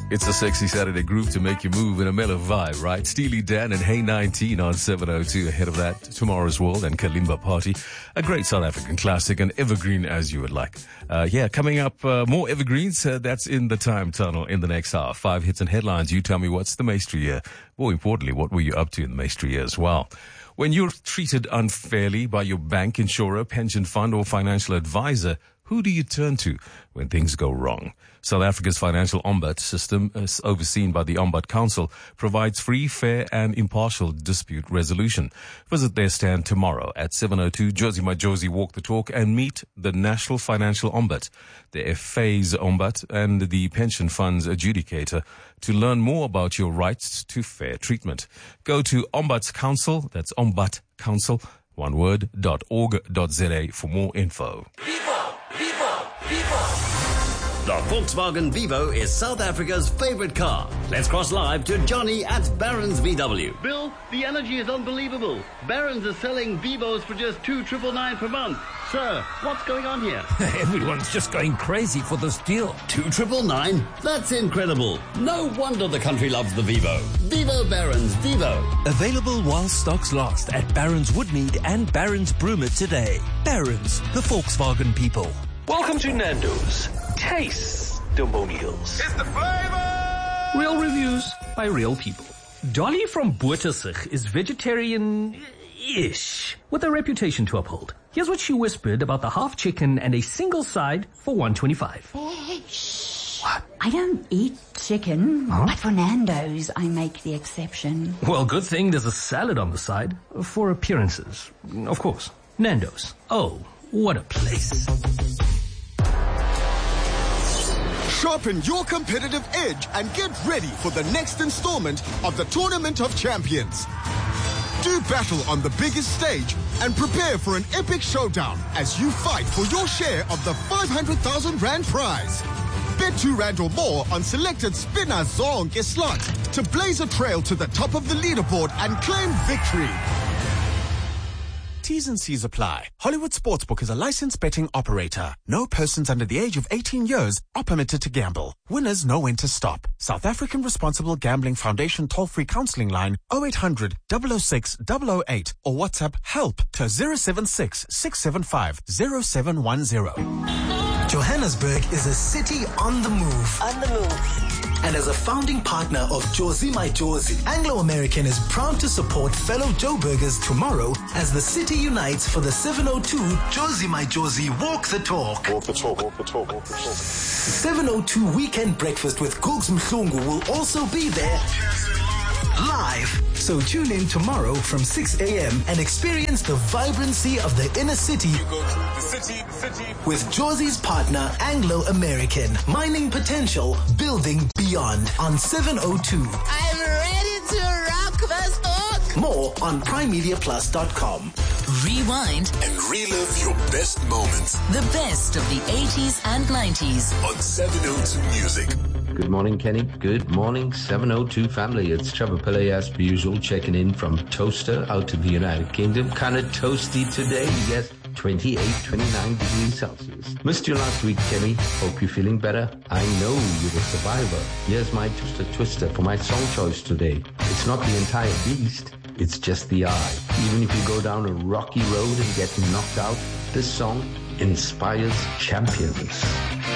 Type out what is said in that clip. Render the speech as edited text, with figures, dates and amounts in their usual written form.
It's a sexy Saturday groove to make you move in a mellow vibe, right? Steely Dan and Hey 19 on 702. Ahead of that, Tomorrow's World and Kalimba Party. A great South African classic, an evergreen as you would like. Coming up, more evergreens. That's in the time tunnel in the next hour. 5 hits and headlines. You tell me what's the Maestri year. More importantly, what were you up to in the Maestri year as well? When you're treated unfairly by your bank, insurer, pension fund or financial advisor, who do you turn to when things go wrong? South Africa's financial ombud system, overseen by the Ombud Council, provides free, fair and impartial dispute resolution. Visit their stand tomorrow at 702 Josie My Josie Walk the Talk and meet the National Financial Ombud, the FA's Ombud and the pension fund's adjudicator to learn more about your rights to fair treatment. Go to Ombud's Council, that's Ombud Council, one word, .org.za for more info. The Volkswagen Vivo is South Africa's favorite car. Let's cross live to Johnny at Barron's VW. Bill, the energy is unbelievable. Barron's is selling Vivos for just 2,999 per month. Sir, what's going on here? Everyone's just going crazy for this deal. 2,999? That's incredible. No wonder the country loves the Vivo. Vivo Barron's Vivo. Available while stocks last at Barron's Woodmead and Barron's Broomer today. Barron's, the Volkswagen people. Welcome to Nando's. Taste the meals. It's the flavor! Real reviews by real people. Dolly from Bottersig is vegetarian-ish, with a reputation to uphold. Here's what she whispered about the half chicken and a single side for $125. What? I don't eat chicken, but for Nando's, I make the exception. Well, good thing there's a salad on the side for appearances. Of course. Nando's. Oh, what a place. Sharpen your competitive edge and get ready for the next installment of the Tournament of Champions. Do battle on the biggest stage and prepare for an epic showdown as you fight for your share of the 500,000 Rand prize. Bet R2 or more on selected Spinner Zonke slots to blaze a trail to the top of the leaderboard and claim victory. T's and C's apply. Hollywood Sportsbook is a licensed betting operator. No persons under the age of 18 years are permitted to gamble. Winners know when to stop. South African Responsible Gambling Foundation toll-free counseling line 0800 006 008 or WhatsApp help to 076 675 0710. Johannesburg is a city on the move. And as a founding partner of Josie My Josie, Anglo-American is proud to support fellow Joburgers tomorrow as the city unites for the 702 Josie My Josie Walk the Talk. Walk the talk, walk the talk, walk the talk. 702 Weekend Breakfast with Googs Mhlungu will also be there live. So tune in tomorrow from 6 a.m. and experience the vibrancy of the inner city. You go to the city. With Josie's partner, Anglo-American. Mining potential, building beyond on 702. I'm ready to rock the talk. More on primemediaplus.com. Rewind and relive your best moments. The best of the 80s and 90s on 702 Music. Good morning, Kenny. Good morning, 702 family. It's Trevor Pillay, as per usual, checking in from Toaster out in the United Kingdom. Kind of toasty today, yes. 28, 29 degrees Celsius. Missed you last week, Kenny. Hope you're feeling better. I know you're a survivor. Here's my Twister for my song choice today. It's not the entire beast. It's just the eye. Even if you go down a rocky road and get knocked out, this song inspires champions.